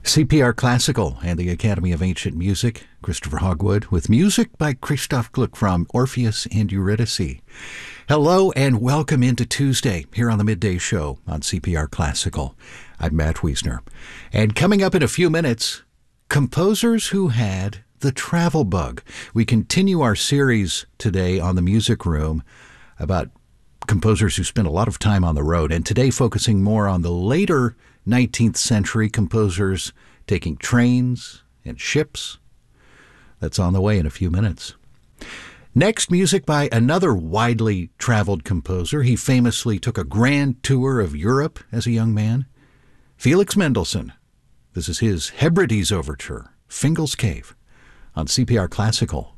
CPR Classical and the Academy of Ancient Music, Christopher Hogwood, with music by Christoph Gluck from Orpheus and Eurydice. Hello and welcome into Tuesday here on the Midday Show on CPR Classical. I'm Matt Wiesner. And coming up in a few minutes, composers who had the travel bug. We continue our series today on the Music Room about composers who spent a lot of time on the road, and today focusing more on the later 19th century composers taking trains and ships. That's on the way in a few minutes. Next, music by another widely traveled composer. He famously took a grand tour of Europe as a young man. Felix Mendelssohn. This is his Hebrides Overture, Fingal's Cave, on CPR Classical.